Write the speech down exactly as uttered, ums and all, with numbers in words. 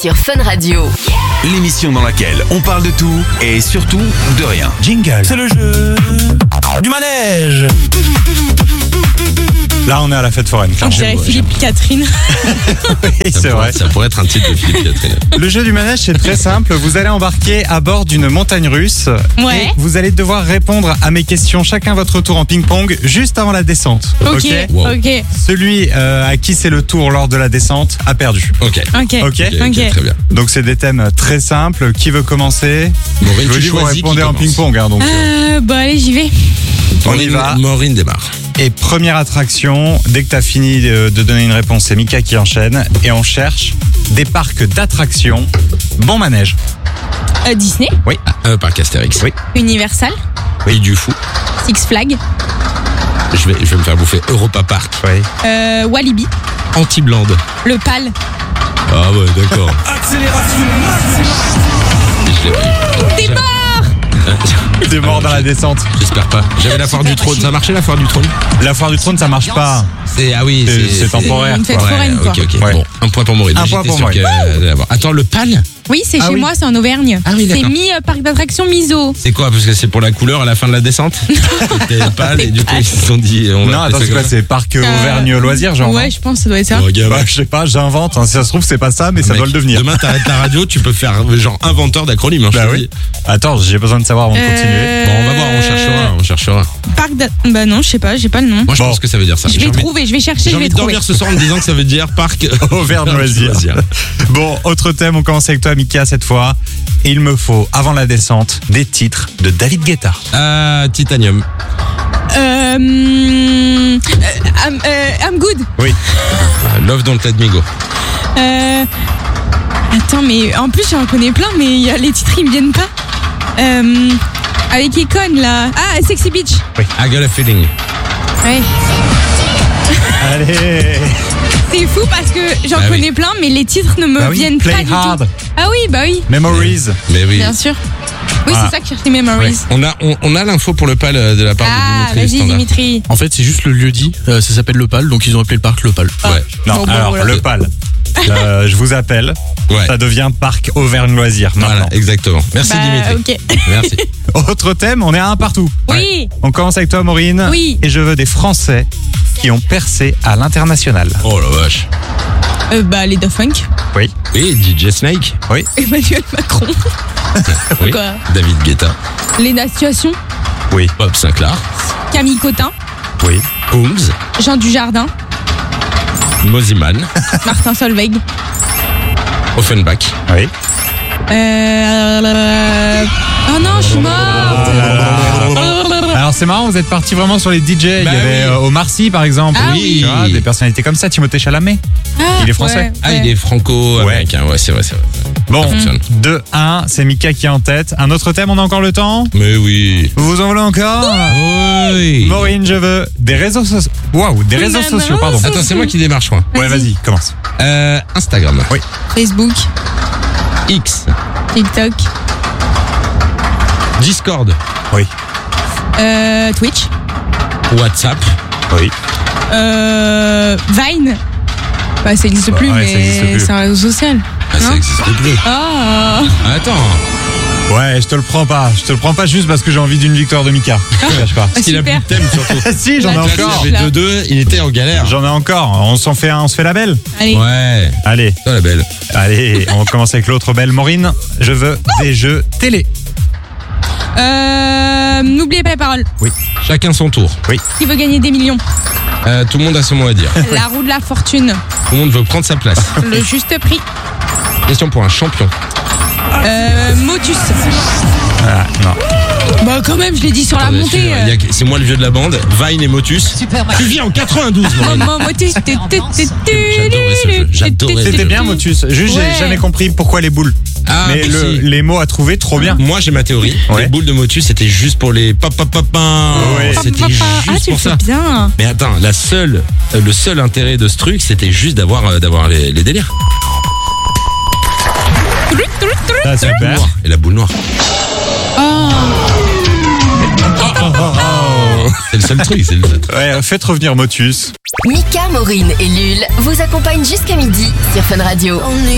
sur Fun Radio. L'émission dans laquelle on parle de tout et surtout de rien. Jingle. C'est le jeu du manège. Là, on est à la fête foraine. On dirait Philippe Catherine. Oui, c'est vrai. Ça pourrait être un titre de Philippe Catherine. Le jeu du manège, c'est très simple. Vous allez embarquer à bord d'une montagne russe. Ouais. Et vous allez devoir répondre à mes questions, chacun votre tour en ping-pong, juste avant la descente. Ok, Wow. ok, Celui euh, à qui c'est le tour lors de la descente a perdu. Ok. ok. Ok. Ok, ok, Ok. très bien. Donc, c'est des thèmes très simples. Qui veut commencer? Maureen, Je vous tu dis, vous choisis qui répondez en commence. ping-pong. Hein, donc, euh, Euh, bon, allez, j'y vais. on y Maureen, va. Maureen démarre. Et première attraction, dès que tu as fini de, de donner une réponse, c'est Mika qui enchaîne. Et on cherche des parcs d'attractions. Bon manège. Euh, Disney, Oui. Euh, Parc Astérix. Oui. Universal, Oui, du fou. Six Flags, Je vais, je vais me faire bouffer. Europa Park. Oui. euh, Walibi, Anti-Bland. Le Pal. Ah ouais, d'accord. Accélération. Je l'ai pas eu. T'es J'ai- mort. T'es mort dans la descente. J'espère pas. J'avais la foire du trône. Ça marchait la foire du trône? La foire du trône, ça marche pas. C'est ah oui, C'est- c'est temporaire. Une fête quoi. foraine, quoi. Ok, ok. Ouais. Bon, un point pour Maureen. Un J'étais point pour sûr Maureen. qu'elle allait avoir. Attends, le pal, Oui, c'est Ah chez oui. moi, c'est en Auvergne. Ah oui, c'est d'accord. mi-parc d'attraction, mi-zoo. c'est quoi? Parce que c'est pour la couleur à la fin de la descente? C'était le pal et du coup ils se sont dit. On Non, va attends, appeler c'est ça quoi? comme C'est parc Euh, Auvergne Loisirs, genre. Ouais, je pense que ça doit être ça. ça. Oh, gamin. Bah, je sais pas, j'invente. hein. Si ça se trouve, c'est pas ça, mais ça Mec, doit le devenir. Demain, t'arrêtes la radio, tu peux faire genre inventeur d'acronymes. Hein, je Bah te oui. dis. Attends, j'ai besoin de savoir avant de Euh, continuer. Bon, on va voir, on cherchera, on cherchera. Parc d'a- Bah non, je sais pas, j'ai pas le nom. Moi, je Bon. pense que ça veut dire ça. Je J'ai vais envie- trouver, je vais chercher, J'ai je envie vais de trouver. dormir ce soir en me disant que ça veut dire parc Auvergne Loisirs. Bon, autre thème, on commence avec toi, Mika, cette fois. Et il me faut, avant la descente, des titres de David Guetta. Ah, Titanium. Euh, hum, euh, I'm, euh, I'm good. Oui. Ah, Love Don't Let Me Go. Euh, attends, mais en plus j'en connais plein, mais il y a les titres ils me viennent pas. Euh, avec Econ là. Ah, Sexy Beach. I Got a Feeling. Ouais. Allez. C'est fou parce que j'en Bah oui. connais plein, mais les titres ne me Bah oui, viennent Play pas du Hard. tout. Ah oui, bah oui, Memories. Mais oui. bien sûr. Oui, Voilà. c'est ça que je cherchais Memories. On a, on, on a l'info pour le pal euh, de la part Ah, de Dimitri. vas-y Standard. Dimitri. En fait, c'est juste le lieu dit. Euh, ça s'appelle le Pal, donc ils ont appelé le parc le Pal. Ouais. Non, Bon, bon, alors, voilà. le PAL. Euh, je vous appelle. Ouais. Ça devient parc Auvergne Loisirs maintenant. Voilà, exactement. Merci Bah, Dimitri. ok. Merci. Autre thème, on est à un partout. Oui. On commence avec toi, Maureen. Oui. Et je veux des Français qui ont percé à l'international. Oh la vache. Euh, bah les Daft Punk. Oui. Oui, D J Snake. Oui. Emmanuel Macron. Oui. Quoi David Guetta. Léna Situation. Oui. Bob Sinclair. Camille Cotin. Oui. Holmes. Jean Dujardin. Moziman. Martin Solveig. Offenbach. Oui. Euh... Oh non, je suis morte. Alors c'est marrant, vous êtes partis vraiment sur les D J. Il Bah y avait oui. euh, Omar Sy par exemple. Ah oui. Tu vois, des personnalités comme ça, Timothée Chalamet. Ah, Il est français. ouais, Ah, ouais. il est franco-américain. Ouais, c'est vrai, c'est vrai. Bon, fonctionne. deux un, c'est Mika qui est en tête. Un autre thème, on a encore le temps? Mais oui. Vous vous en voulez encore? Oui. Maureen, je veux des réseaux sociaux. Waouh, des réseaux Maman, sociaux, pardon. c'est- Attends, c'est moi qui démarre, je crois. Ouais, vas-y, commence. Euh, Instagram. Oui. Facebook, X. TikTok, Discord. Oui. euh, Twitch, WhatsApp. Oui. euh, Vine. Bah, ça n'existe Bah, plus, ouais, ça existe mais plus. c'est un réseau social. Ah, ça Non existe plus. Ah, Attends. Ouais, je te le prends pas. Je te le prends pas juste parce que j'ai envie d'une victoire de Mika. Je te cache pas. Parce qu'il a plus super. de thème surtout. Si, j'en ai La encore. Il avait deux deux, il était en galère. J'en ai encore. On s'en fait un, on se fait la belle. Allez. Ouais. Allez, Toi la belle. allez, on commence avec l'autre belle. Maureen, je veux des jeux télé. Euh, N'oubliez pas les paroles. Chacun son tour. Qui veut gagner des millions? Euh, tout le monde a son mot à dire. La roue de la fortune. Tout le monde veut prendre sa place. Le juste prix. Question pour un champion. Euh, Motus. Ah, non. Bah, quand même, je l'ai dit sur la Attendez, montée. excusez-moi, il y a- C'est moi le vieux de la bande. Vine et Motus. Tu viens en quatre-vingt-douze, Maureen. Maman, Motus. J'adorais ce jeu, j'adorais ce C'était jeu. bien, Motus. Juste, Ouais. j'ai jamais compris pourquoi les boules. Ah, Mais mais le- si. les mots à trouver, trop bien. Moi j'ai ma théorie. Ouais. Les boules de Motus c'était juste pour les papa papa. Ouais. C'était Papa, juste ah, tu pour le fais ça. bien. Mais attends, la seule, euh, le seul intérêt de ce truc, c'était juste d'avoir euh, d'avoir les, les délires. Ah, La boule super. noire. Et la boule noire. Oh. C'est le seul truc. C'est le seul truc. Ouais, faites revenir Motus. Mika, Maureen et Lul vous accompagnent jusqu'à midi sur Fun Radio.